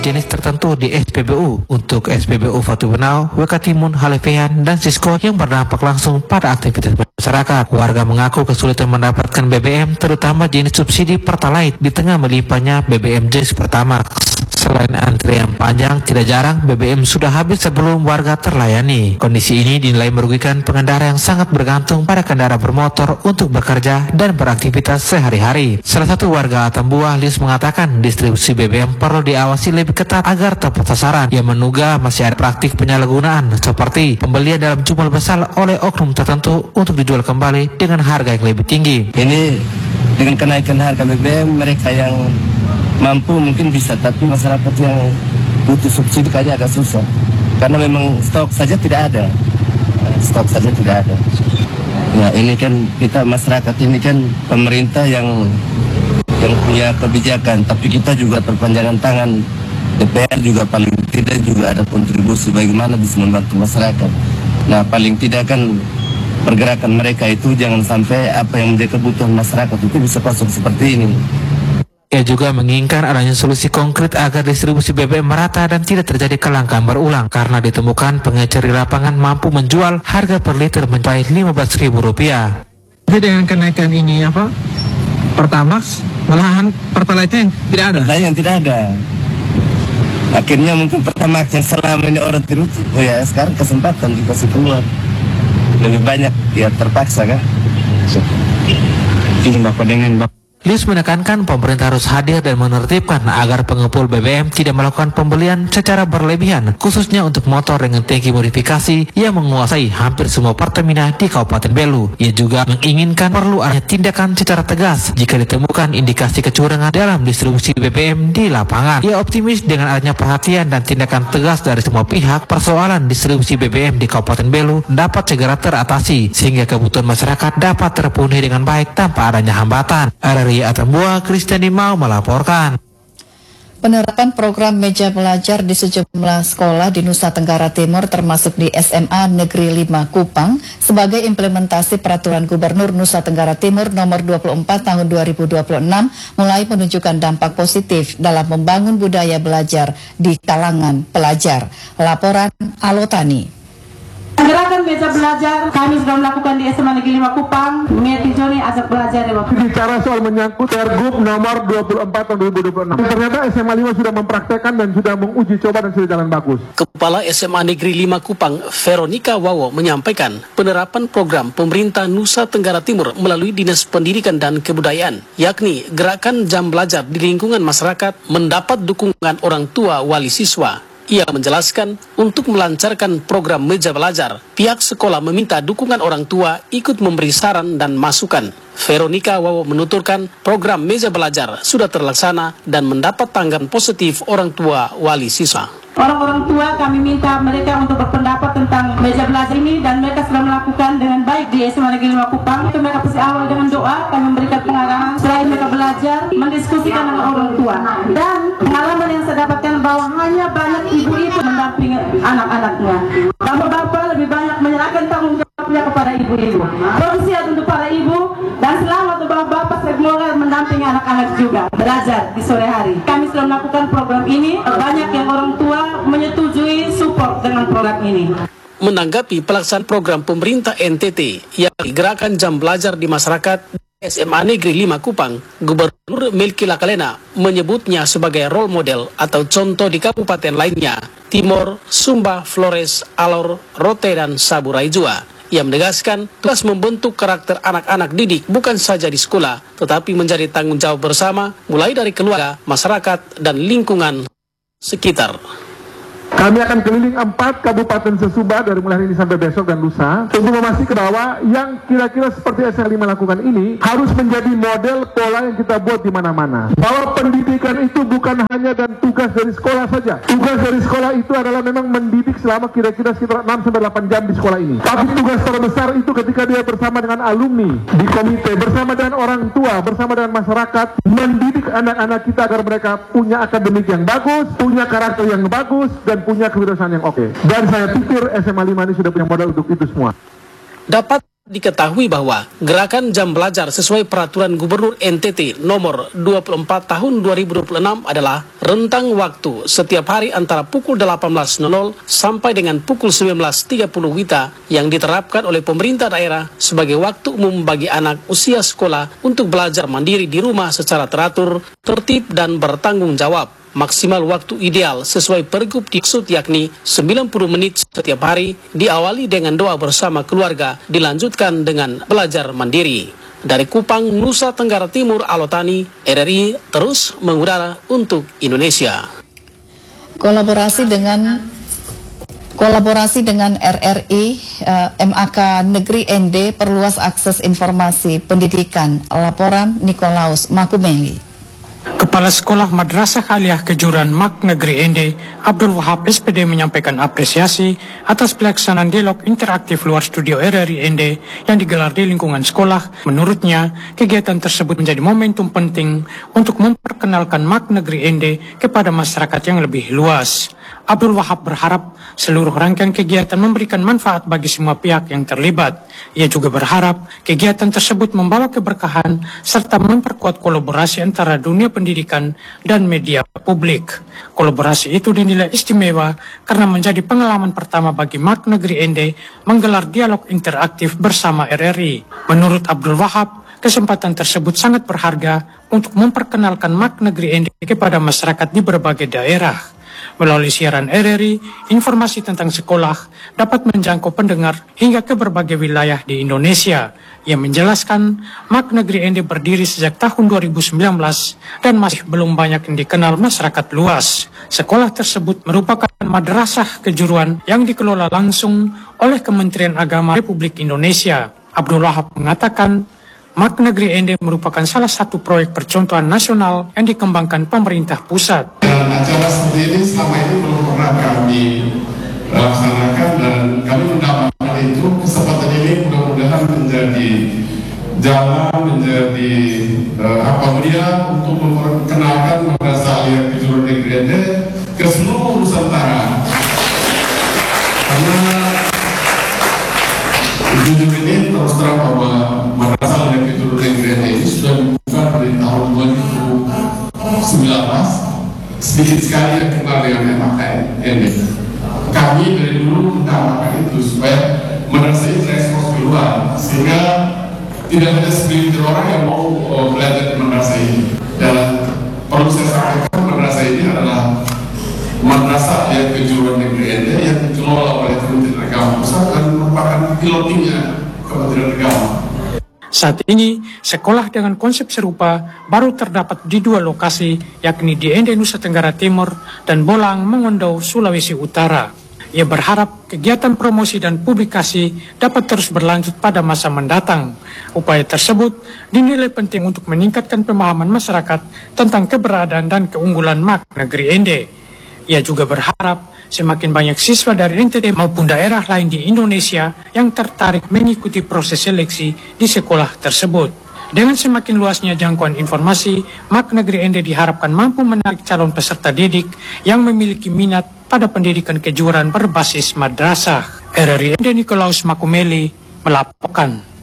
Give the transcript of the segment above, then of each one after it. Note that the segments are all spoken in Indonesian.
jenis tertentu di SPBU. Untuk SPBU Fatu Benau, WK Timun, Halevean, dan Sisko yang berdampak langsung pada aktivitas masyarakat. Warga mengaku kesulitan mendapatkan BBM, terutama jenis subsidi Pertalite di tengah melimpahnya BBM jenis Pertamax. Selain antrian panjang, tidak jarang BBM sudah habis sebelum warga terlayani. Kondisi ini dinilai merugikan pengendara yang sangat bergantung pada kendaraan bermotor untuk bekerja dan beraktivitas sehari-hari. Salah satu warga Atambua, Lius, mengatakan distribusi BBM perlu diawasi lebih ketat agar tepat sasaran. Ia menduga masih ada praktik penyalahgunaan seperti pembelian dalam jumlah besar oleh oknum tertentu untuk dijual kembali dengan harga yang lebih tinggi. Ini dengan kenaikan harga BBM, mereka yang mampu mungkin bisa, tapi masyarakat yang butuh subsidi kayaknya agak susah karena memang stok saja tidak ada. Ya, ini kan kita masyarakat ini kan pemerintah yang punya kebijakan, tapi kita juga perpanjangan tangan. DPR juga paling tidak juga ada kontribusi bagaimana bisa membantu masyarakat. Nah, paling tidak kan pergerakan mereka itu jangan sampai apa yang menjadi kebutuhan masyarakat itu bisa masuk seperti ini. Ia juga menginginkan adanya solusi konkret agar distribusi BBM merata dan tidak terjadi kelangkaan berulang karena ditemukan pengecer di lapangan mampu menjual harga per liter mencapai Rp15.000. Jadi dengan kenaikan ini Pertamax, malahan Pertalite yang tidak ada. Yang tidak ada. Akhirnya mungkin Pertamax yang selama ini orang teruji, sekarang kesempatan dikasih keluar lebih banyak, ya terpaksa kan. Ini Bapak dengan Bapak. Lius menekankan pemerintah harus hadir dan menertibkan agar pengepul BBM tidak melakukan pembelian secara berlebihan, khususnya untuk motor dengan tangki modifikasi yang menguasai hampir semua Pertamina di Kabupaten Belu. Ia juga menginginkan perlu adanya tindakan secara tegas jika ditemukan indikasi kecurangan dalam distribusi BBM di lapangan. Ia optimis dengan adanya perhatian dan tindakan tegas dari semua pihak, persoalan distribusi BBM di Kabupaten Belu dapat segera teratasi sehingga kebutuhan masyarakat dapat terpenuhi dengan baik tanpa adanya hambatan. Atambua, Kristiani Mau melaporkan. Penerapan program meja belajar di sejumlah sekolah di Nusa Tenggara Timur termasuk di SMA Negeri 5 Kupang sebagai implementasi peraturan Gubernur Nusa Tenggara Timur nomor 24 tahun 2026 mulai menunjukkan dampak positif dalam membangun budaya belajar di kalangan pelajar. Laporan Alotani. Gerakan meja belajar kami sudah melakukan di SMA Negeri 5 Kupang. Meti Joni ajak belajar ya Bapak. Bicara soal menyangkut Pergub nomor 24 tahun 2026. Ternyata SMA 5 sudah mempraktekkan dan sudah menguji coba dan sudah jalan bagus. Kepala SMA Negeri 5 Kupang, Veronica Wawo, menyampaikan penerapan program pemerintah Nusa Tenggara Timur melalui Dinas Pendidikan dan Kebudayaan, yakni gerakan jam belajar di lingkungan masyarakat mendapat dukungan orang tua wali siswa. Ia menjelaskan untuk melancarkan program meja belajar, pihak sekolah meminta dukungan orang tua ikut memberi saran dan masukan. Veronica Wawo menuturkan program meja belajar sudah terlaksana dan mendapat tanggapan positif orang tua wali siswa. Orang-orang tua kami minta mereka untuk berpendapat tentang meja belajar ini dan mereka sudah melakukan dengan baik di SMA Negeri 5 Kupang. Itu mereka pasti awal dengan doa, kami memberikan pengarahan. Selain mereka belajar, mendiskusikan dengan orang tua. Dan pengalaman yang saya dapatkan bahwa hanya banyak ibu-ibu mendampingi anak-anaknya. Bapak-bapak lebih banyak menyerahkan tanggung jawabnya kepada ibu-ibu. Persiapan untuk para ibu dan selamat untuk bapak-bapak semoga mendampingi anak-anak juga belajar di sore hari. Kami sudah melakukan program ini, banyak yang orang tua menyetujui support dengan program ini. Menanggapi pelaksanaan program pemerintah NTT yang gerakan jam belajar di masyarakat SMA Negeri 5 Kupang, Gubernur Melki Lakalena menyebutnya sebagai role model atau contoh di kabupaten lainnya, Timor, Sumba, Flores, Alor, Rote, dan Saburai Jua. Ia menegaskan tugas membentuk karakter anak-anak didik bukan saja di sekolah, tetapi menjadi tanggung jawab bersama mulai dari keluarga, masyarakat, dan lingkungan sekitar. Kami akan keliling 4 kabupaten sesumba dari mulai hari ini sampai besok dan lusa untuk memastikan bahwa yang kira-kira seperti SMA 5 lakukan ini harus menjadi model pola yang kita buat di mana-mana. Bahwa pendidikan itu bukan hanya dan tugas dari sekolah saja. Tugas dari sekolah itu adalah memang mendidik selama kira-kira sekitar 6-8 jam di sekolah ini. Tapi tugas terbesar itu ketika dia bersama dengan alumni, di komite, bersama dengan orang tua, bersama dengan masyarakat, mendidik anak-anak kita agar mereka punya akademik yang bagus, punya karakter yang bagus, dan punya kewirausahaan yang oke. Dan saya pikir SMA 5 ini sudah punya modal untuk itu semua. Dapat Diketahui bahwa gerakan jam belajar sesuai peraturan Gubernur NTT nomor 24 tahun 2026 adalah rentang waktu setiap hari antara pukul 18.00 sampai dengan pukul 19.30 WITA yang diterapkan oleh pemerintah daerah sebagai waktu umum bagi anak usia sekolah untuk belajar mandiri di rumah secara teratur, tertib dan bertanggung jawab. Maksimal waktu ideal sesuai Pergub Diksud yakni 90 menit setiap hari, diawali dengan doa bersama keluarga, dilanjutkan dengan belajar mandiri. Dari Kupang, Nusa Tenggara Timur, Alotani, RRI terus mengudara untuk Indonesia. Kolaborasi dengan RRI, MAK Negeri ND perluas akses informasi pendidikan. Laporan Nikolaus Makumeli. Kepala Sekolah Madrasah Aliyah Kejuran MAK Negeri ND, Abdul Wahab SPD menyampaikan apresiasi atas pelaksanaan dialog interaktif luar studio RRI ND yang digelar di lingkungan sekolah. Menurutnya, kegiatan tersebut menjadi momentum penting untuk memperkenalkan MAK Negeri ND kepada masyarakat yang lebih luas. Abdul Wahab berharap seluruh rangkaian kegiatan memberikan manfaat bagi semua pihak yang terlibat. Ia juga berharap kegiatan tersebut membawa keberkahan serta memperkuat kolaborasi antara dunia pendidikan dan media publik. Kolaborasi itu dinilai istimewa karena menjadi pengalaman pertama bagi MAK Negeri ND menggelar dialog interaktif bersama RRI. Menurut Abdul Wahab, kesempatan tersebut sangat berharga untuk memperkenalkan MAK Negeri ND kepada masyarakat di berbagai daerah. Melalui siaran RRI, informasi tentang sekolah dapat menjangkau pendengar hingga ke berbagai wilayah di Indonesia. Ia menjelaskan, MAK Negeri ND berdiri sejak tahun 2019 dan masih belum banyak yang dikenal masyarakat luas. Sekolah tersebut merupakan madrasah kejuruan yang dikelola langsung oleh Kementerian Agama Republik Indonesia. Abdul Wahab mengatakan, MAK Negeri ND merupakan salah satu proyek percontohan nasional yang dikembangkan pemerintah pusat. Acara seperti ini selama ini belum pernah kami laksanakan dan kami mendapatkan itu. Kesempatan ini mudah-mudahan menjadi jalan, menjadi media untuk memperkenalkan Madrasah Aliyah Kejuruan Negeri ND ke seluruh Nusantara. Karena jujur ini terus terang bahwa Madrasah Aliyah Kejuruan Negeri ND ini sudah dibuka dari tahun 2019. Sedikit sekali yang kenal dengan MAK ND. Kami dari dulu menambahkan itu supaya madrasah ini terekspos keluar, sehingga tidak ada segelintir orang yang mau belajar di madrasah ini. Dan perlu saya sampaikan, madrasah ini adalah Madrasah yang Kejuruan Negeri ND yang dikelola oleh Kementerian Agama Pusat dan merupakan pilotingnya Kementerian Agama. Saat ini, sekolah dengan konsep serupa baru terdapat di 2 lokasi, yakni di ND Nusa Tenggara Timur dan Bolang, Mongondo, Sulawesi Utara. Ia berharap kegiatan promosi dan publikasi dapat terus berlanjut pada masa mendatang. Upaya tersebut dinilai penting untuk meningkatkan pemahaman masyarakat tentang keberadaan dan keunggulan MAK Negeri ND. Ia juga berharap semakin banyak siswa dari NTT maupun daerah lain di Indonesia yang tertarik mengikuti proses seleksi di sekolah tersebut. Dengan semakin luasnya jangkauan informasi, MAK Negeri ND diharapkan mampu menarik calon peserta didik yang memiliki minat pada pendidikan kejuruan berbasis madrasah. RRI ND Nikolaus Makumeli melaporkan.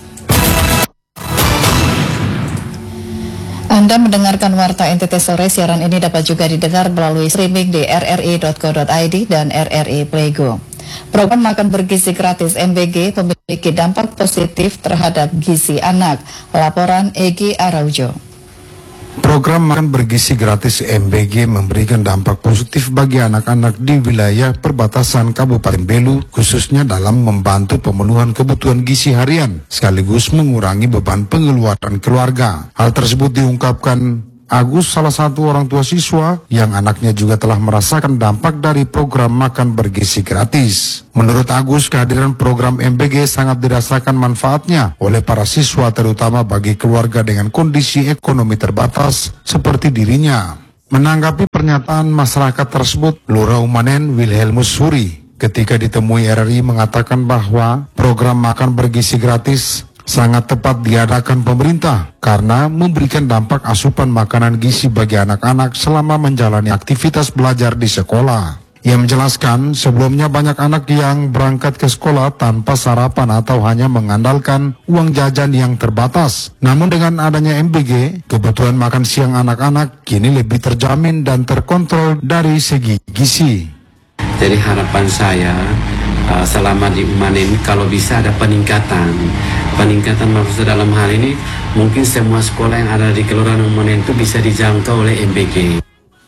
Anda mendengarkan Warta NTT Sore. Siaran ini dapat juga didengar melalui streaming di rri.co.id dan RRI Playgo. Program makan bergizi gratis MBG memiliki dampak positif terhadap gizi anak. Laporan Egy Araujo. Program makan bergizi gratis MBG memberikan dampak positif bagi anak-anak di wilayah perbatasan Kabupaten Belu, khususnya dalam membantu pemenuhan kebutuhan gizi harian, sekaligus mengurangi beban pengeluaran keluarga. Hal tersebut diungkapkan Agus, salah satu orang tua siswa yang anaknya juga telah merasakan dampak dari program makan bergizi gratis. Menurut Agus, kehadiran program MBG sangat dirasakan manfaatnya oleh para siswa, terutama bagi keluarga dengan kondisi ekonomi terbatas seperti dirinya. Menanggapi pernyataan masyarakat tersebut, Lurah Umanen Wilhelmus Suri ketika ditemui RRI mengatakan bahwa program makan bergizi gratis sangat tepat diadakan pemerintah karena memberikan dampak asupan makanan gizi bagi anak-anak selama menjalani aktivitas belajar di sekolah. Ia menjelaskan sebelumnya banyak anak yang berangkat ke sekolah tanpa sarapan atau hanya mengandalkan uang jajan yang terbatas. Namun dengan adanya MBG, kebutuhan makan siang anak-anak kini lebih terjamin dan terkontrol dari segi gizi. Jadi harapan saya selama di Umanen kalau bisa ada peningkatan maksud dalam hal ini mungkin semua sekolah yang ada di Kelurahan Umanen itu bisa dijangkau oleh MBG.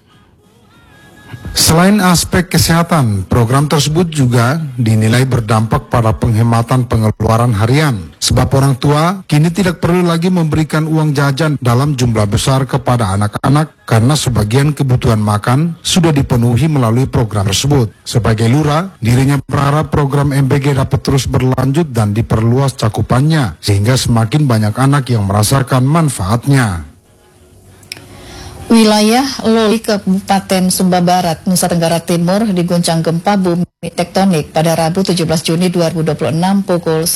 Selain aspek kesehatan, program tersebut juga dinilai berdampak pada penghematan pengeluaran harian. Sebab orang tua kini tidak perlu lagi memberikan uang jajan dalam jumlah besar kepada anak-anak karena sebagian kebutuhan makan sudah dipenuhi melalui program tersebut. Sebagai lurah, dirinya berharap program MBG dapat terus berlanjut dan diperluas cakupannya sehingga semakin banyak anak yang merasakan manfaatnya. Wilayah Loli Kabupaten Sumba Barat, Nusa Tenggara Timur diguncang gempa bumi tektonik pada Rabu 17 Juni 2026 pukul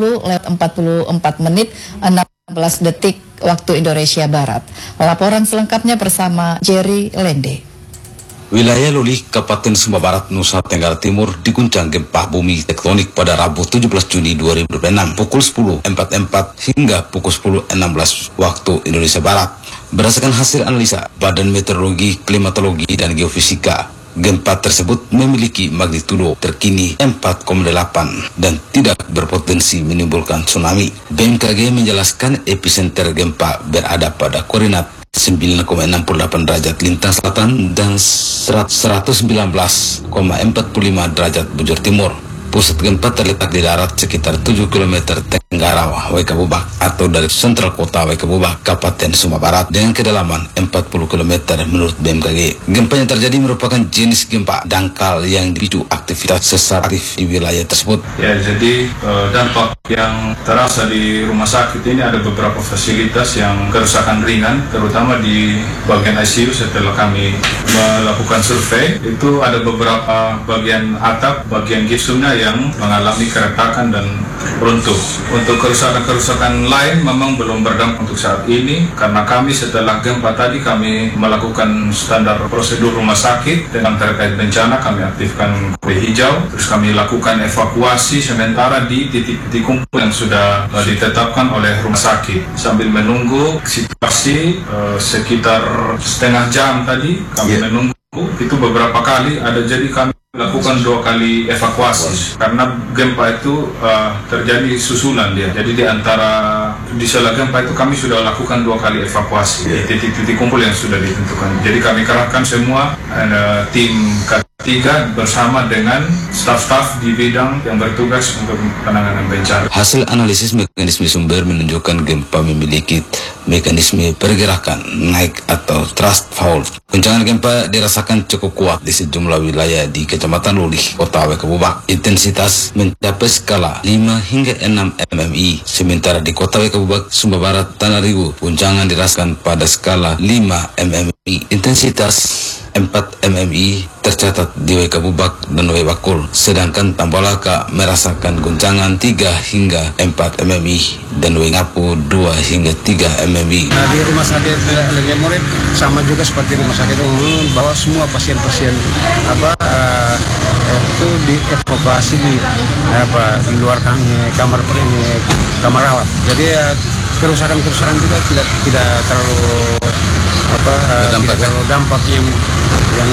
10.44 menit 16 detik waktu Indonesia Barat. Laporan selengkapnya bersama Jerry Lende. Wilayah Loli, Kabupaten Sumba Barat, Nusa Tenggara Timur diguncang gempa bumi tektonik pada Rabu 17 Juni 2026 pukul 10.44 hingga pukul 10.16 waktu Indonesia Barat. Berdasarkan hasil analisa Badan Meteorologi, Klimatologi, dan Geofisika, gempa tersebut memiliki magnitudo terkini 4,8 dan tidak berpotensi menimbulkan tsunami. BMKG menjelaskan epicenter gempa berada pada koordinat 9,68 derajat lintang selatan dan 119,45 derajat bujur timur. Pusat gempa terletak di darat sekitar 7 km tenggara Waikabubak atau dari sentral kota Waikabubak, Kabupaten Sumba Barat dengan kedalaman 40 km menurut BMKG. Gempa yang terjadi merupakan jenis gempa dangkal yang dipicu aktivitas sesar aktif di wilayah tersebut. Ya, jadi dampak yang terasa di rumah sakit ini ada beberapa fasilitas yang kerusakan ringan, terutama di bagian ICU. Setelah kami melakukan survei, itu ada beberapa bagian atap, bagian gipsumnya yang mengalami keretakan dan runtuh. Untuk kerusakan-kerusakan lain memang belum berdampak untuk saat ini, karena kami setelah gempa tadi kami melakukan standar prosedur rumah sakit dengan terkait bencana. Kami aktifkan kue hijau, terus kami lakukan evakuasi sementara di titik-titik kumpul yang sudah ditetapkan oleh rumah sakit. Sambil menunggu situasi sekitar setengah jam tadi kami menunggu, itu beberapa kali ada, jadi kami lakukan 2 kali evakuasi karena gempa itu terjadi susulan dia. Jadi di sela gempa itu kami sudah lakukan 2 kali evakuasi di titik-titik kumpul yang sudah ditentukan. Jadi kami kerahkan semua tim K3 bersama dengan staf-staf di bidang yang bertugas untuk penanganan bencana. Hasil analisis mekanisme sumber menunjukkan gempa memiliki mekanisme pergerakan naik atau thrust fault. Guncangan gempa dirasakan cukup kuat di sejumlah wilayah di Kecamatan Loli, Kota Waikabubak. Intensitas mencapai skala 5 hingga 6 mmi. Sementara di Kota Waikabubak, Sumba Barat, Tanah Ribu, guncangan dirasakan pada skala 5 mmi. Intensitas 4 mmi tercatat di Waikabubak dan Waibakul, sedangkan Tambolaka merasakan guncangan 3 hingga 4 mmi dan Waingapu 2 hingga 3 mmi. Nah, di rumah sakit Legia Murid sama juga seperti rumah sakit umum, bahwa semua pasien-pasien itu dievakuasi di luar kamar rawat. Jadi kerusakan juga tidak terlalu terlalu dampak yang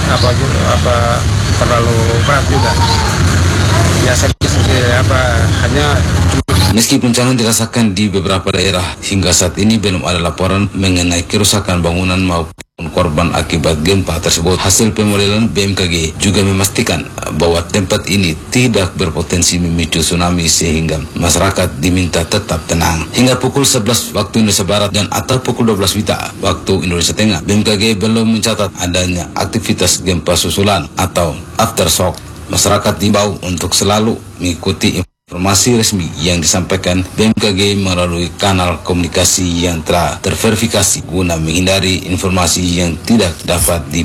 terlalu berat juga. Biasanya hanya. Meski guncangan dirasakan di beberapa daerah, hingga saat ini belum ada laporan mengenai kerusakan bangunan maupun korban akibat gempa tersebut. Hasil pemodelan BMKG juga memastikan bahwa tempat ini tidak berpotensi memicu tsunami sehingga masyarakat diminta tetap tenang. Hingga pukul 11 waktu Indonesia Barat dan atau pukul 12 WITA waktu Indonesia Tengah, BMKG belum mencatat adanya aktivitas gempa susulan atau aftershock. Masyarakat diimbau untuk selalu mengikuti informasi resmi yang disampaikan BMKG melalui kanal komunikasi yang telah terverifikasi guna menghindari informasi yang tidak dapat